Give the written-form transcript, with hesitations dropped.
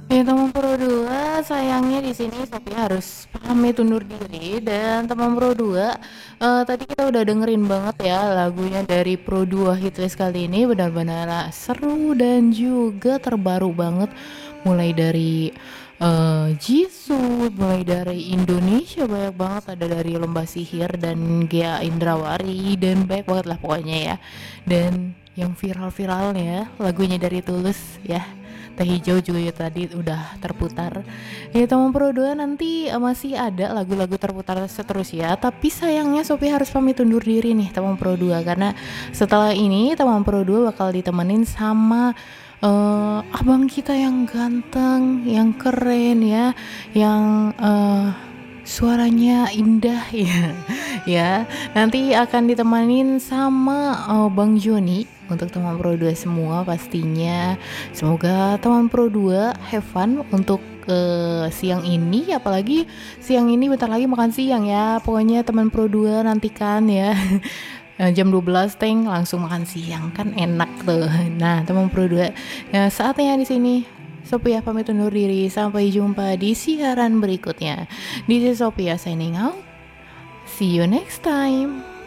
Ya teman Pro 2, sayangnya di sini Sophia harus pamit undur diri dan teman Pro 2, tadi kita udah dengerin banget ya lagunya dari Pro 2 Hitlist kali ini benar-benar seru dan juga terbaru banget, mulai dari Jisoo, mulai dari Indonesia banyak banget, ada dari Lembah Sihir dan Gia Indrawari dan banyak banget lah pokoknya ya. Dan yang viral-viralnya lagunya dari Tulus ya, Teh Hijau juga ya tadi udah terputar. Ya teman Pro 2 nanti masih ada lagu-lagu terputar seterus ya. Tapi sayangnya Sophie harus pamit undur diri nih teman Pro 2 karena setelah ini teman Pro 2 bakal ditemenin sama abang kita yang ganteng, yang keren ya, yang suaranya indah ya. Ya, nanti akan ditemanin sama Bang Joni untuk teman Pro 2 semua pastinya. Semoga teman Pro 2 have fun untuk siang ini, apalagi siang ini bentar lagi makan siang ya. Pokoknya teman Pro 2 nantikan ya. Jam 12 teng langsung makan siang kan enak tuh. Nah, teman Pro 2, ya, saatnya di sini Sophia pamit undur diri. Sampai jumpa di siaran berikutnya. This is Sophia signing out. See you next time.